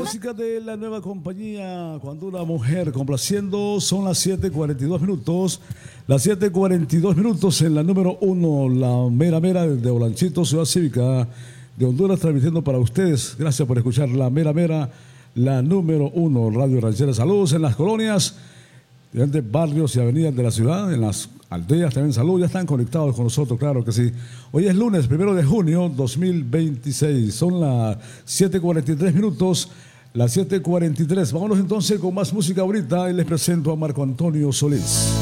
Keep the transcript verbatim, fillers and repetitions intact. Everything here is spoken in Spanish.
música de la nueva compañía Cuando una mujer complaciendo. Son las siete cuarenta y dos minutos. Las siete cuarenta y dos minutos en la número uno, la mera mera de Olanchito, Ciudad Cívica de Honduras, transmitiendo para ustedes. Gracias por escuchar la mera mera, la número uno, Radio Ranchera. Saludos en las colonias, diferentes barrios y avenidas de la ciudad, en las aldeas también. Saludos, ya están conectados con nosotros, claro que sí. Hoy es lunes, primero de junio, dos mil veintiséis. Son las siete cuarenta y tres minutos, las siete cuarenta y tres. Vámonos entonces con más música ahorita y les presento a Marco Antonio Solís.